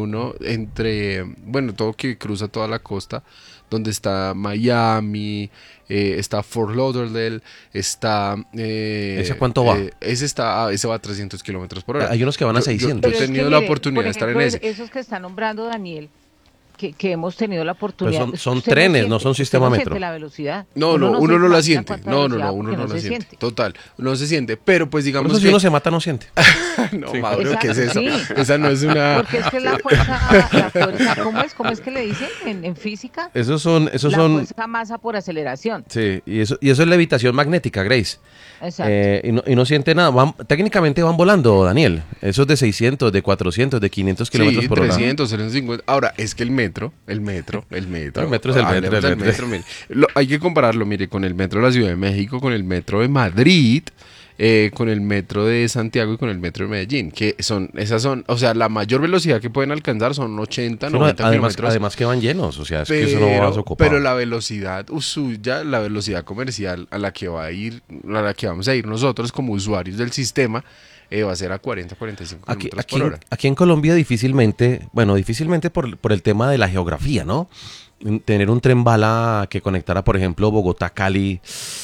todo que cruza toda la costa, donde está Miami, está Fort Lauderdale, está... ¿Ese cuánto va? Ese va a 300 kilómetros por hora. Hay unos que van a 600. Yo he tenido la oportunidad de estar en ese. Esos que está nombrando Daniel, que hemos tenido la oportunidad. Pero son trenes, no son sistema metro. Siente la velocidad. No, uno no la siente. No, uno no la siente. Total, no se siente. Pero pues digamos que... si uno se mata, no siente. No, sí. Mauro, ¿qué es eso? Sí. Esa no es una... Porque es que la fuerza, ¿cómo es que le dicen en física? Esos son... La fuerza masa por aceleración. Sí, y eso es levitación magnética, Grace. Exacto. Y no siente nada. Técnicamente van volando, Daniel. Esos de 600, de 400, de 500 kilómetros por hora. 300, 350. Ahora, es que el metro es el metro. El metro es el metro. Mire. Hay que compararlo, mire, con el metro de la Ciudad de México, con el metro de Madrid, con el metro de Santiago y con el metro de Medellín, que esas son, o sea, la mayor velocidad que pueden alcanzar son 80, 90 kilómetros. Además que van llenos, o sea, es que eso no va a ocupar. Pero la velocidad suya, la velocidad comercial a la que vamos a ir nosotros como usuarios del sistema, va a ser a 40, 45 kilómetros por hora. Aquí en Colombia difícilmente por el tema de la geografía, ¿no? Tener un tren bala que conectara, por ejemplo, Bogotá-Cali,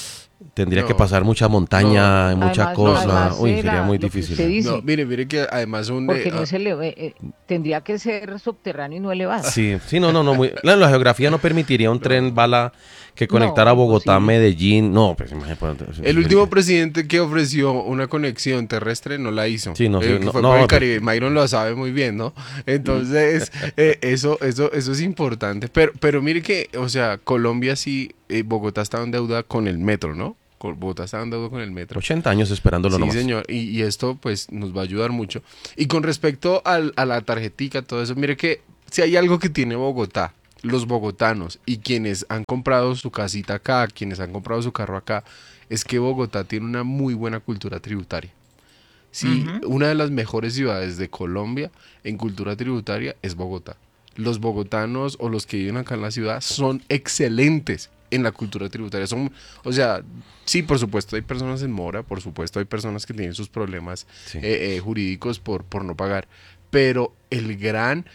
Tendría que No, pasar mucha montaña, no. mucha Además, cosa. además, Uy, sería muy lo que difícil. usted dice, No, mire que además porque no es tendría que ser subterráneo y no elevado. Sí, sí, no. La geografía no permitiría un tren bala que conectara No, Bogotá a imposible. Medellín. No, pues imagínate. el último presidente que ofreció una conexión terrestre no la hizo. Sí, no sé, que no, fue no, por el pero- Caribe. Myron lo sabe muy bien, ¿no? Entonces, eso es importante. Pero mire que, o sea, Colombia sí, Bogotá estaba en deuda con el metro, ¿no? Bogotá estaba en deuda con el metro. 80 años esperándolo Sí, nomás. señor, y esto pues nos va a ayudar mucho. Y con respecto a la tarjetica, todo eso, mire que si hay algo que tiene Bogotá, los bogotanos y quienes han comprado su casita acá, quienes han comprado su carro acá, es que Bogotá tiene una muy buena cultura tributaria. Sí, una de las mejores ciudades de Colombia en cultura tributaria es Bogotá. Los bogotanos o los que viven acá en la ciudad son excelentes en la cultura tributaria. O sea, sí, por supuesto hay personas en mora, por supuesto hay personas que tienen sus problemas Sí. jurídicos por no pagar, pero el gran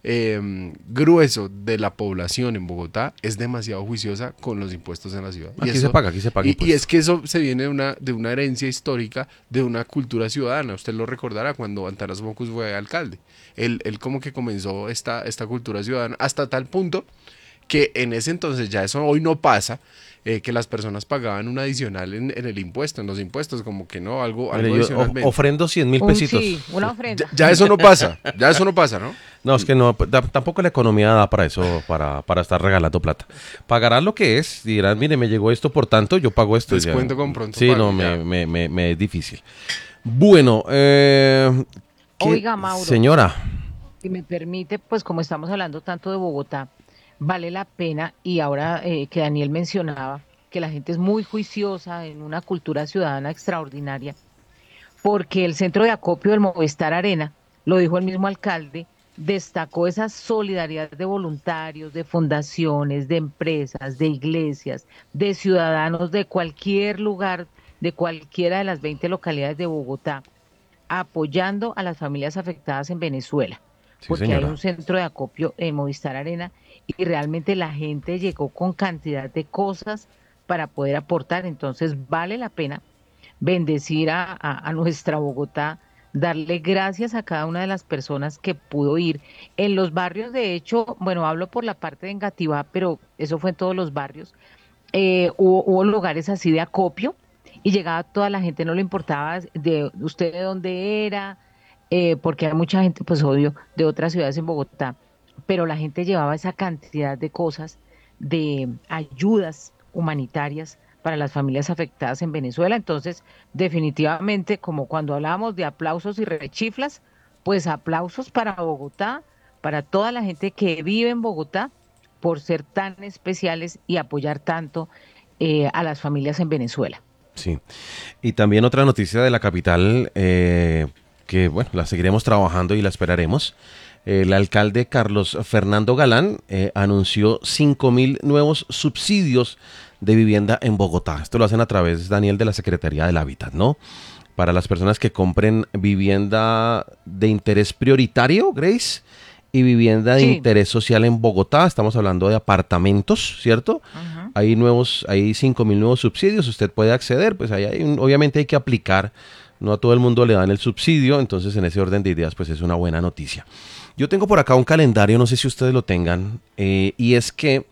grueso de la población en Bogotá es demasiado juiciosa con los impuestos en la ciudad. Aquí se paga Y impuestos. es que eso se viene de una herencia histórica, de una cultura ciudadana. Usted lo recordará cuando Antanas Mocus fue alcalde. Él como que comenzó esta cultura ciudadana hasta tal punto que en ese entonces, ya eso hoy no pasa, que las personas pagaban un adicional en el impuesto, en los impuestos, como que no, algo Mire, yo adicionalmente. ofrendo 100.000 pesitos. Sí, una ofrenda. Ya eso no pasa, ¿no? No, es que no, tampoco la economía da para eso, para estar regalando plata. Pagarán lo que es, dirán, mire, me llegó esto, por tanto, yo pago esto. Descuento con pronto Sí, pago, no, ya. me es difícil. Bueno, ¿qué- Oiga, Mauro. señora, Si me permite, pues como estamos hablando tanto de Bogotá, vale la pena, y ahora que Daniel mencionaba que la gente es muy juiciosa en una cultura ciudadana extraordinaria, porque el centro de acopio del Movistar Arena, lo dijo el mismo alcalde, destacó esa solidaridad de voluntarios, de fundaciones, de empresas, de iglesias, de ciudadanos de cualquier lugar, de cualquiera de las 20 localidades de Bogotá, apoyando a las familias afectadas en Venezuela, Sí, porque señora. hay un centro de acopio en Movistar Arena y realmente la gente llegó con cantidad de cosas para poder aportar, entonces vale la pena bendecir a nuestra Bogotá, darle gracias a cada una de las personas que pudo ir. En los barrios, de hecho, bueno, hablo por la parte de Engativá, pero eso fue en todos los barrios, hubo lugares así de acopio y llegaba toda la gente, no le importaba de usted de dónde era, porque hay mucha gente, pues obvio, de otras ciudades en Bogotá, pero la gente llevaba esa cantidad de cosas, de ayudas humanitarias para las familias afectadas en Venezuela. Entonces, definitivamente, como cuando hablábamos de aplausos y rechiflas, pues aplausos para Bogotá, para toda la gente que vive en Bogotá, por ser tan especiales y apoyar tanto a las familias en Venezuela. sí. Y también otra noticia de la capital, que bueno, la seguiremos trabajando y la esperaremos. El alcalde Carlos Fernando Galán anunció 5.000 nuevos subsidios de vivienda en Bogotá. Esto lo hacen a través, Daniel, de la Secretaría del Hábitat, ¿no? Para las personas que compren vivienda de interés prioritario, Grace, y vivienda de Sí. interés social en Bogotá. Estamos hablando de apartamentos, ¿cierto? Ajá. Hay 5.000 nuevos subsidios, usted puede acceder, pues ahí obviamente hay que aplicar, no a todo el mundo le dan el subsidio, entonces en ese orden de ideas pues es una buena noticia. Yo tengo por acá un calendario, no sé si ustedes lo tengan, y es que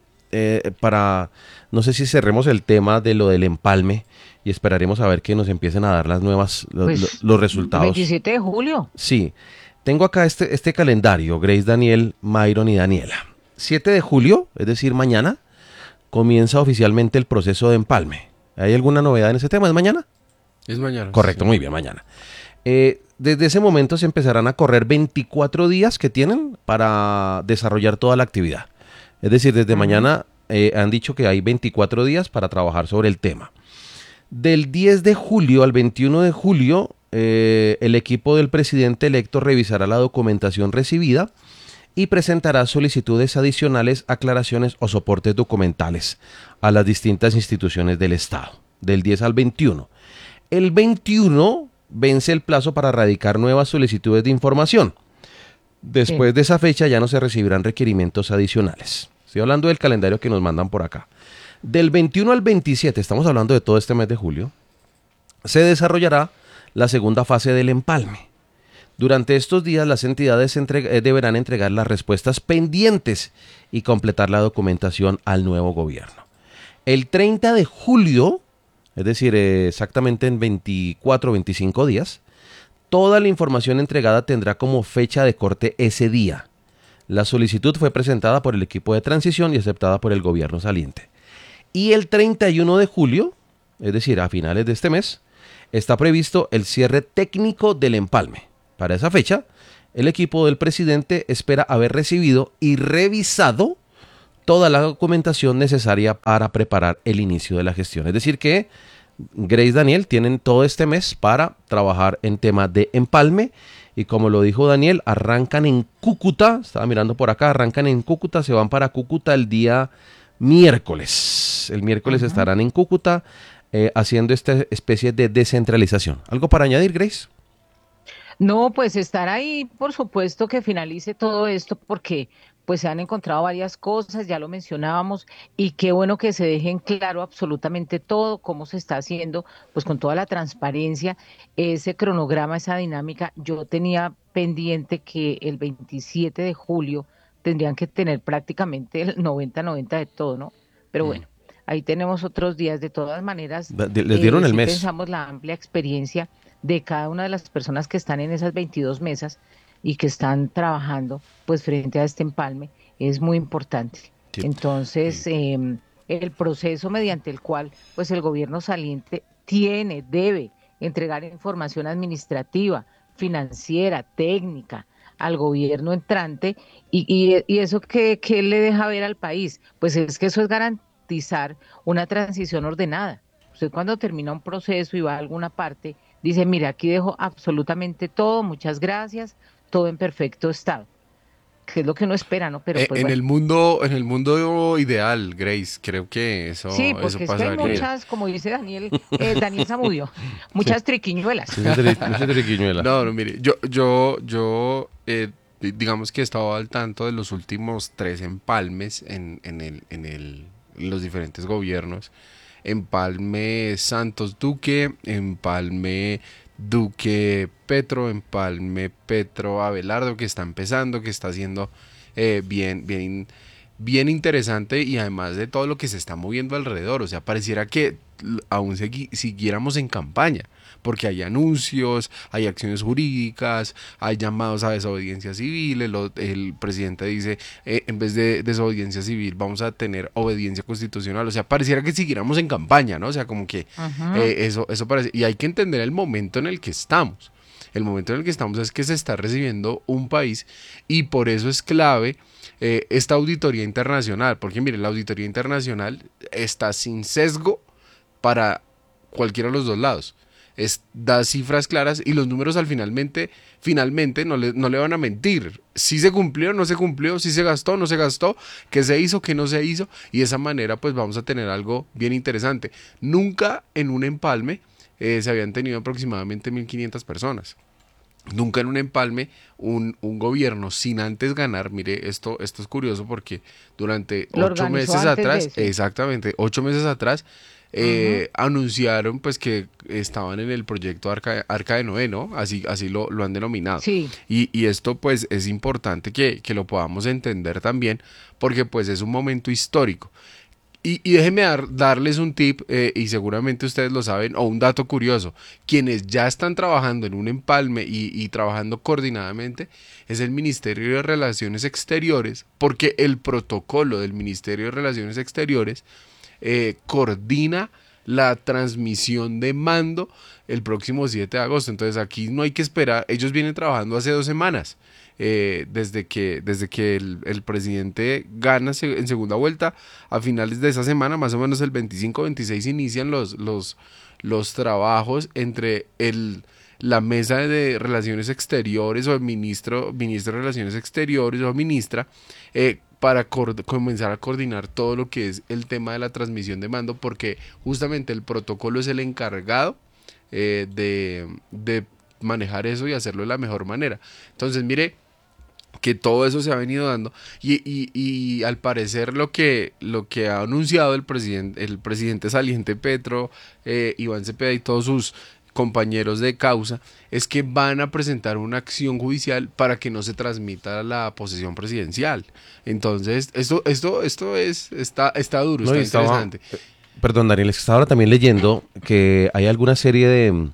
no sé si cerremos el tema de lo del empalme y esperaremos a ver que nos empiecen a dar las nuevas, Pues, los resultados. 27 de julio. Sí, tengo acá este calendario, Grace, Daniel, Myron y Daniela. 7 de julio, es decir, mañana, comienza oficialmente el proceso de empalme. ¿Hay alguna novedad en ese tema? ¿Es mañana? Es mañana. Correcto, sí. muy bien, mañana. Desde ese momento se empezarán a correr 24 días que tienen para desarrollar toda la actividad. Es decir, desde mañana han dicho que hay 24 días para trabajar sobre el tema. Del 10 de julio al 21 de julio, el equipo del presidente electo revisará la documentación recibida y presentará solicitudes adicionales, aclaraciones o soportes documentales a las distintas instituciones del Estado, del 10 al 21. El 21 vence el plazo para radicar nuevas solicitudes de información. Después de esa fecha ya no se recibirán requerimientos adicionales. Estoy hablando del calendario que nos mandan por acá. Del 21 al 27, estamos hablando de todo este mes de julio, se desarrollará la segunda fase del empalme. Durante estos días las entidades deberán entregar las respuestas pendientes y completar la documentación al nuevo gobierno. El 30 de julio, es decir, exactamente en 24 o 25 días, toda la información entregada tendrá como fecha de corte ese día. La solicitud fue presentada por el equipo de transición y aceptada por el gobierno saliente. Y el 31 de julio, es decir, a finales de este mes, está previsto el cierre técnico del empalme. Para esa fecha, el equipo del presidente espera haber recibido y revisado toda la documentación necesaria para preparar el inicio de la gestión. Es decir que Grace, Daniel tienen todo este mes para trabajar en tema de empalme y como lo dijo Daniel, arrancan en Cúcuta, estaba mirando por acá, arrancan en Cúcuta, se van para Cúcuta el día miércoles. El miércoles estarán en Cúcuta haciendo esta especie de descentralización. ¿Algo para añadir, Grace? No, pues estar ahí, por supuesto que finalice todo esto porque pues se han encontrado varias cosas, ya lo mencionábamos, y qué bueno que se dejen claro absolutamente todo, cómo se está haciendo, pues con toda la transparencia, ese cronograma, esa dinámica. Yo tenía pendiente que el 27 de julio tendrían que tener prácticamente el 90-90 de todo, ¿no? Pero bueno, ahí tenemos otros días. De todas maneras, Les dieron el sí mes. pensamos la amplia experiencia de cada una de las personas que están en esas 22 mesas y que están trabajando pues frente a este empalme es muy importante. Sí. Entonces, el proceso mediante el cual pues el gobierno saliente debe entregar información administrativa, financiera, técnica al gobierno entrante y eso que le deja ver al país, pues es que eso es garantizar una transición ordenada. Usted cuando termina un proceso y va a alguna parte, dice, mira, aquí dejo absolutamente todo, muchas gracias, todo en perfecto estado, que es lo que uno espera, ¿no? Pero pues en bueno. en el mundo ideal, Grace, creo que eso, Sí, eso porque es que hay pasaría. muchas, como dice Daniel Zamudio, muchas triquiñuelas. Mucha triquiñuela. No, mire, digamos que he estado al tanto de los últimos 3 empalmes en los diferentes gobiernos. Empalme Santos Duque, empalme Duque Petro, empalme Petro Abelardo, que está empezando, que está haciendo bien interesante, y además de todo lo que se está moviendo alrededor, o sea, pareciera que aún siguiéramos en campaña, porque hay anuncios, hay acciones jurídicas, hay llamados a desobediencia civil, el presidente dice, en vez de desobediencia civil vamos a tener obediencia constitucional, o sea, pareciera que siguiéramos en campaña, ¿no? O sea, como que eso parece, y hay que entender el momento en el que estamos. El momento en el que estamos es que se está recibiendo un país, y por eso es clave esta auditoría internacional, porque mire, la auditoría internacional está sin sesgo para cualquiera de los dos lados. Da cifras claras y los números finalmente no le van a mentir. Si se cumplió, no se cumplió, si se gastó, no se gastó, qué se hizo, qué no se hizo, y de esa manera pues vamos a tener algo bien interesante. Nunca en un empalme se habían tenido aproximadamente 1.500 personas. Nunca en un empalme un gobierno sin antes ganar, mire, esto es curioso porque durante 8 meses atrás, exactamente, 8 meses atrás, anunciaron pues que estaban en el proyecto Arca de Noé, ¿no? Así lo han denominado. Sí. Y esto pues es importante que lo podamos entender también, porque pues es un momento histórico. Y déjenme darles un tip, y seguramente ustedes lo saben, o un dato curioso. Quienes ya están trabajando en un empalme y trabajando coordinadamente es el Ministerio de Relaciones Exteriores, porque el protocolo del Ministerio de Relaciones Exteriores coordina la transmisión de mando el próximo 7 de agosto. Entonces aquí no hay que esperar, ellos vienen trabajando hace 2 semanas. Desde que el presidente gana en segunda vuelta, a finales de esa semana, más o menos el 25-26, inician los trabajos entre la mesa de Relaciones Exteriores o el ministro de Relaciones Exteriores o ministra, para comenzar a coordinar todo lo que es el tema de la transmisión de mando, porque justamente el protocolo es el encargado de manejar eso y hacerlo de la mejor manera. Entonces, mire, que todo eso se ha venido dando y al parecer lo que ha anunciado el presidente saliente Petro, Iván Cepeda y todos sus compañeros de causa es que van a presentar una acción judicial para que no se transmita la posesión presidencial. Entonces esto está duro, No, está interesante. Perdón, Daniel, es que estaba ahora también leyendo que hay alguna serie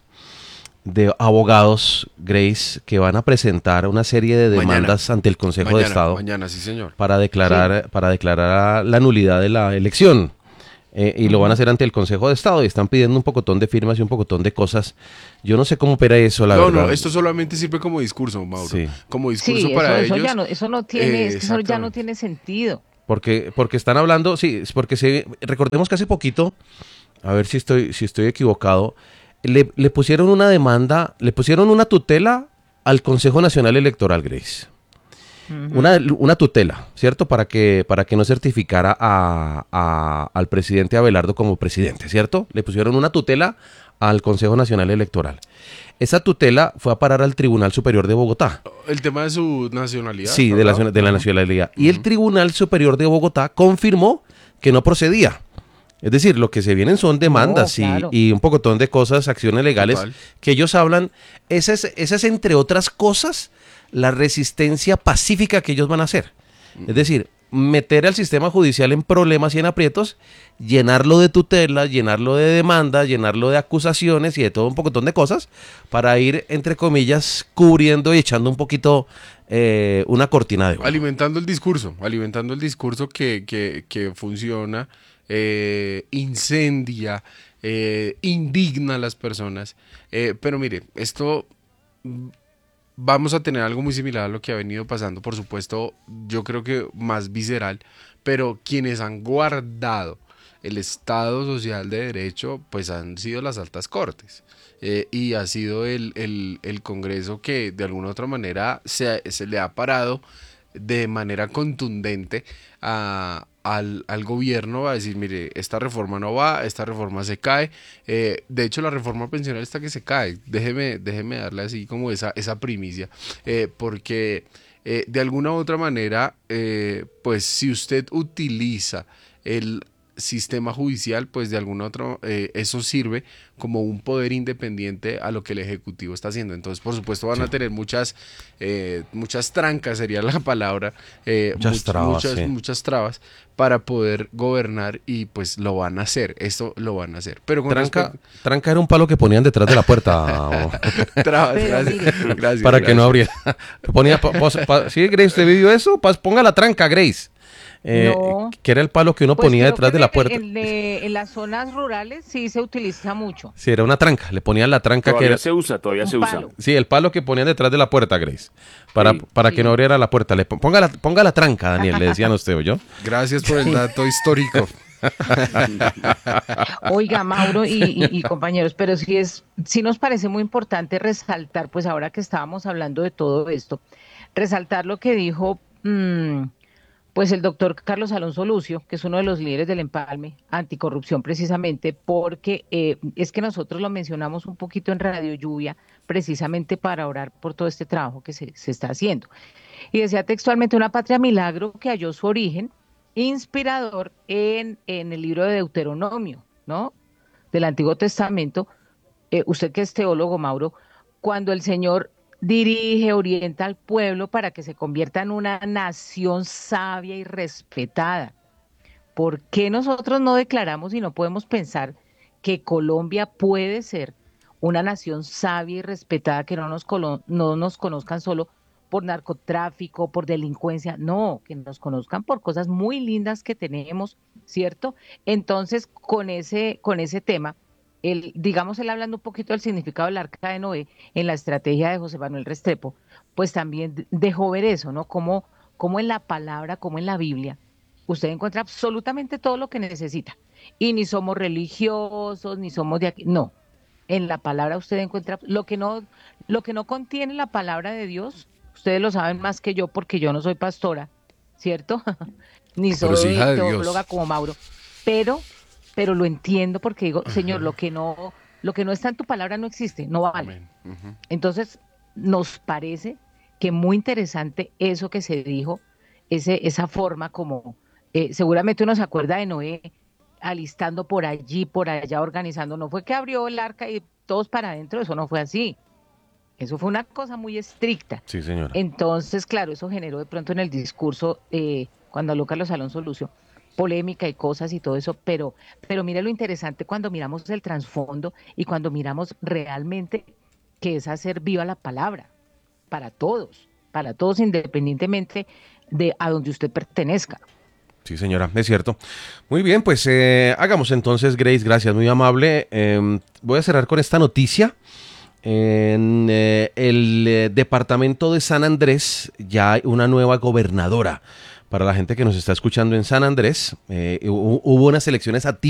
de abogados, Grace, que van a presentar una serie de demandas ante el Consejo de Estado. Mañana, sí, señor. Para declarar la nulidad de la elección. Y lo van a hacer ante el Consejo de Estado y están pidiendo un pocotón de firmas y un pocotón de cosas. Yo no sé cómo opera eso, la verdad. No, esto solamente sirve como discurso, Mauro. Sí. Como discurso para ellos. Eso ya no tiene sentido. Porque están hablando, sí, recordemos que hace poquito, a ver si estoy equivocado, le pusieron una demanda, le pusieron una tutela al Consejo Nacional Electoral, Grace. Una tutela, ¿cierto? Para que no certificara al presidente Abelardo como presidente, ¿cierto? Le pusieron una tutela al Consejo Nacional Electoral. Esa tutela fue a parar al Tribunal Superior de Bogotá. El tema de su nacionalidad. Sí, de la nacionalidad. Y el Tribunal Superior de Bogotá confirmó que no procedía. Es decir, lo que se vienen son demandas claro. y un pocotón de cosas, acciones legales, Total. que ellos hablan. Esa es, entre otras cosas, la resistencia pacífica que ellos van a hacer. Es decir, meter al sistema judicial en problemas y en aprietos, llenarlo de tutelas, llenarlo de demandas, llenarlo de acusaciones y de todo un pocotón de cosas para ir, entre comillas, cubriendo y echando un poquito una cortina de humo. Alimentando el discurso que funciona, incendia, indigna a las personas. Pero mire, esto... Vamos a tener algo muy similar a lo que ha venido pasando, por supuesto, yo creo que más visceral, pero quienes han guardado el Estado Social de Derecho, pues han sido las altas cortes, y ha sido el Congreso que de alguna u otra manera se le ha parado de manera contundente al gobierno a decir, mire, esta reforma no va, esta reforma se cae. De hecho, la reforma pensional está que se cae. Déjeme darle así como esa primicia, porque de alguna u otra manera, pues si usted utiliza el sistema judicial, pues de alguna otra eso sirve como un poder independiente a lo que el Ejecutivo está haciendo. Entonces, por supuesto, van a tener muchas trancas, sería la palabra, muchas trabas para poder gobernar y pues lo van a hacer, esto lo van a hacer. Pero con tranca era un palo que ponían detrás de la puerta. Trabas, gracias. Para que no abriera. ¿Sí, Grace, usted vivió eso? Ponga la tranca, Grace. No. Que era el palo que uno ponía detrás de la puerta. En las zonas rurales sí se utiliza mucho. Sí, era una tranca, le ponían la tranca todavía que era... todavía se usa. Sí, el palo que ponían detrás de la puerta, Grace, para que no abriera la puerta. Ponga la tranca, Daniel, le decían a usted, ¿o yo? Gracias por el dato histórico. Oiga, Mauro y compañeros, pero sí nos parece muy importante resaltar, pues ahora que estábamos hablando de todo esto, resaltar lo que dijo... pues el doctor Carlos Alonso Lucio, que es uno de los líderes del empalme anticorrupción precisamente, porque es que nosotros lo mencionamos un poquito en Radio Lluvia, precisamente para orar por todo este trabajo que se está haciendo. Y decía textualmente, una patria milagro que halló su origen inspirador en el libro de Deuteronomio, ¿no? Del Antiguo Testamento. Usted que es teólogo, Mauro, cuando el Señor dirige, orienta al pueblo para que se convierta en una nación sabia y respetada. ¿Por qué nosotros no declaramos y no podemos pensar que Colombia puede ser una nación sabia y respetada, que no nos conozcan solo por narcotráfico, por delincuencia? No, que nos conozcan por cosas muy lindas que tenemos, ¿cierto? Entonces, con ese tema, él hablando un poquito del significado del Arca de Noé en la estrategia de José Manuel Restrepo, pues también dejó ver eso, ¿no? Como en la palabra, como en la Biblia, usted encuentra absolutamente todo lo que necesita. Y ni somos religiosos, ni somos de aquí, no. En la palabra usted encuentra lo que no contiene la palabra de Dios. Ustedes lo saben más que yo porque yo no soy pastora, ¿cierto? Ni soy teóloga como Mauro, pero lo entiendo porque digo, Señor, lo que no está en tu palabra no existe, no vale. Entonces, nos parece que muy interesante eso que se dijo, esa forma como, seguramente uno se acuerda de Noé alistando por allí, por allá, organizando, no fue que abrió el arca y todos para adentro, eso no fue así, eso fue una cosa muy estricta. Sí, señora. Entonces, claro, eso generó de pronto en el discurso, cuando habló Carlos Alonso Lucio, polémica y cosas y todo eso, pero mire lo interesante cuando miramos el trasfondo y cuando miramos realmente que es hacer viva la palabra para todos independientemente de a donde usted pertenezca. Sí, señora, es cierto. Muy bien, pues hagamos entonces, Grace, gracias, muy amable. Voy a cerrar con esta noticia. En el departamento de San Andrés ya hay una nueva gobernadora. Para la gente que nos está escuchando en San Andrés, hubo unas elecciones atípicas